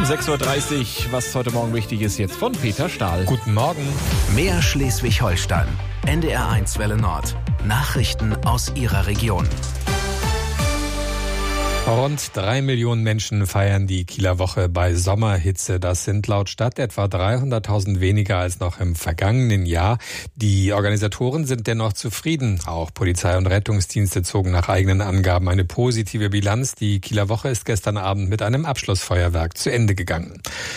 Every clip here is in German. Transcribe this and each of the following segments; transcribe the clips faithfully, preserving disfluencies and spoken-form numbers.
Um sechs Uhr dreißig, was heute Morgen wichtig ist, jetzt von Peter Stahl. Guten Morgen. Mehr Schleswig-Holstein. N D R eins Welle Nord. Nachrichten aus Ihrer Region. Rund drei Millionen Menschen feiern die Kieler Woche bei Sommerhitze. Das sind laut Stadt etwa dreihunderttausend weniger als noch im vergangenen Jahr. Die Organisatoren sind dennoch zufrieden. Auch Polizei und Rettungsdienste zogen nach eigenen Angaben eine positive Bilanz. Die Kieler Woche ist gestern Abend mit einem Abschlussfeuerwerk zu Ende gegangen.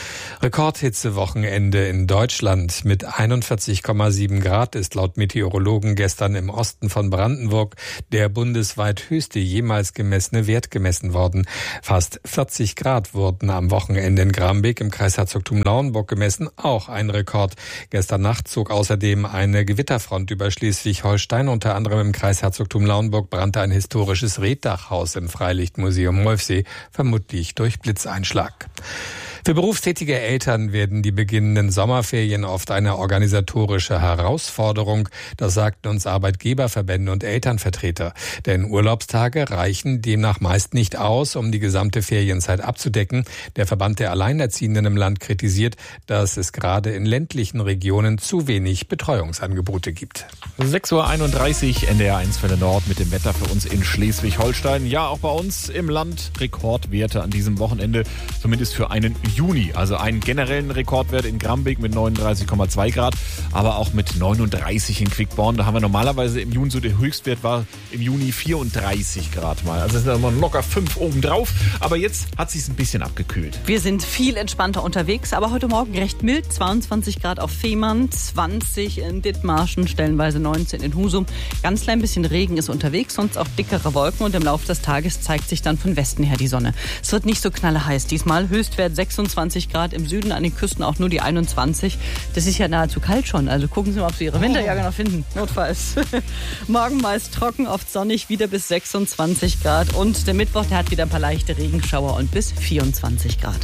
Rekordhitzewochenende in Deutschland mit einundvierzig Komma sieben Grad ist laut Meteorologen gestern im Osten von Brandenburg der bundesweit höchste jemals gemessene Wert gemessen worden. Fast vierzig Grad wurden am Wochenende in Grambeck im Kreisherzogtum Lauenburg gemessen, auch ein Rekord. Gestern Nacht zog außerdem eine Gewitterfront über Schleswig-Holstein. Unter anderem im Kreisherzogtum Lauenburg brannte ein historisches Reddachhaus im Freilichtmuseum Molfsee, vermutlich durch Blitzeinschlag. Für berufstätige Eltern werden die beginnenden Sommerferien oft eine organisatorische Herausforderung. Das sagten uns Arbeitgeberverbände und Elternvertreter. Denn Urlaubstage reichen demnach meist nicht aus, um die gesamte Ferienzeit abzudecken. Der Verband der Alleinerziehenden im Land kritisiert, dass es gerade in ländlichen Regionen zu wenig Betreuungsangebote gibt. sechs Uhr einunddreißig, N D R eins Welle Nord mit dem Wetter für uns in Schleswig-Holstein. Ja, auch bei uns im Land Rekordwerte an diesem Wochenende, zumindest für einen Juni, also einen generellen Rekordwert in Grambeck mit neununddreißig Komma zwei Grad, aber auch mit neununddreißig in Quickborn. Da haben wir normalerweise im Juni, so der Höchstwert war im Juni vierunddreißig Grad mal. Also sind da mal locker fünf oben drauf, aber jetzt hat sich ein bisschen abgekühlt. Wir sind viel entspannter unterwegs, aber heute Morgen recht mild, zweiundzwanzig Grad auf Fehmarn, zwanzig in Dithmarschen, stellenweise neunzehn in Husum. Ganz klein bisschen Regen ist unterwegs, sonst auch dickere Wolken und im Laufe des Tages zeigt sich dann von Westen her die Sonne. Es wird nicht so knalleheiß diesmal, Höchstwert sechsundzwanzig Grad, im Süden an den Küsten auch nur die einundzwanzig. Das ist ja nahezu kalt schon, also gucken Sie mal, ob Sie Ihre Winterjacke noch finden, notfalls. Morgen meist trocken, oft sonnig, wieder bis sechsundzwanzig Grad und der Mittwoch, der hat wieder ein paar leichte Regenschauer und bis vierundzwanzig Grad.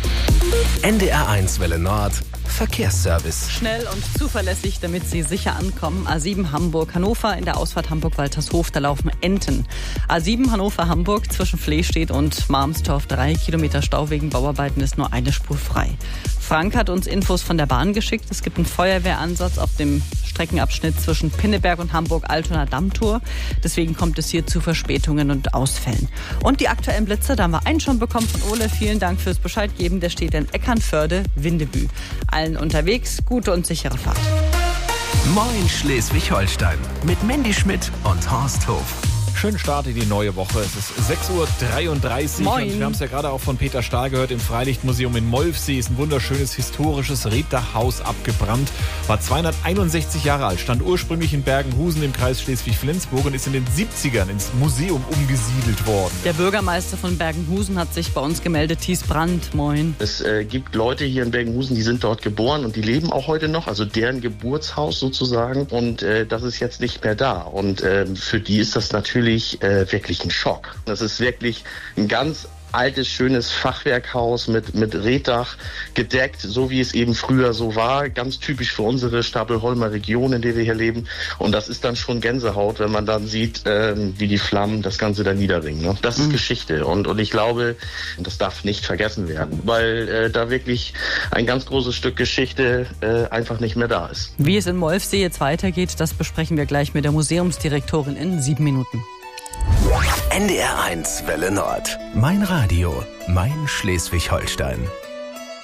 N D R eins Welle Nord. Verkehrsservice. Schnell und zuverlässig, damit Sie sicher ankommen. A sieben Hamburg-Hannover, in der Ausfahrt Hamburg-Waltershof, da laufen Enten. A sieben Hannover-Hamburg, zwischen Flehstedt und Marmstorf, drei Kilometer Stau wegen Bauarbeiten, ist nur eine Spur frei. Frank hat uns Infos von der Bahn geschickt. Es gibt einen Feuerwehransatz auf dem Streckenabschnitt zwischen Pinneberg und Hamburg-Altona Dammtor. Deswegen kommt es hier zu Verspätungen und Ausfällen. Und die aktuellen Blitze, da haben wir einen schon bekommen von Ole. Vielen Dank fürs Bescheid geben. Der steht in Eckernförde, Windebü. Allen unterwegs, gute und sichere Fahrt. Moin Schleswig-Holstein mit Mandy Schmidt und Horst Hof. Schönen Start in die neue Woche. Es ist sechs Uhr dreiunddreißig. Moin. Und wir haben es ja gerade auch von Peter Stahl gehört. Im Freilichtmuseum in Molfsee ist ein wunderschönes historisches Reddachhaus abgebrannt. War zweihunderteinundsechzig Jahre alt, stand ursprünglich in Bergenhusen im Kreis Schleswig-Flensburg und ist in den siebzigern ins Museum umgesiedelt worden. Der Bürgermeister von Bergenhusen hat sich bei uns gemeldet. Thies Brandt, moin. Es äh, gibt Leute hier in Bergenhusen, die sind dort geboren und die leben auch heute noch, also deren Geburtshaus sozusagen. Und äh, das ist jetzt nicht mehr da. Und äh, für die ist das natürlich Äh, wirklich ein Schock. Das ist wirklich ein ganz altes, schönes Fachwerkhaus mit, mit Reddach gedeckt, so wie es eben früher so war. Ganz typisch für unsere Stapelholmer Region, in der wir hier leben. Und das ist dann schon Gänsehaut, wenn man dann sieht, ähm, wie die Flammen das Ganze da niederringen. Ne? Das ist mhm. Geschichte. Und, und ich glaube, das darf nicht vergessen werden, weil äh, da wirklich ein ganz großes Stück Geschichte äh, einfach nicht mehr da ist. Wie es in Molfsee jetzt weitergeht, das besprechen wir gleich mit der Museumsdirektorin in sieben Minuten. N D R eins Welle Nord. Mein Radio, mein Schleswig-Holstein.